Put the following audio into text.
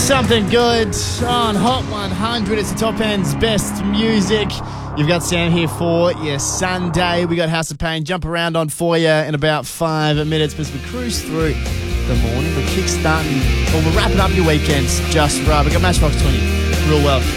Something good on Hot 100. It's the top end's best music. You've got Sam here for your Sunday. We got House of Pain jump around on for you in about 5 minutes. As we cruise through the morning, we're kickstarting, or we're wrapping up your weekends just right. We got Matchbox 20 real well.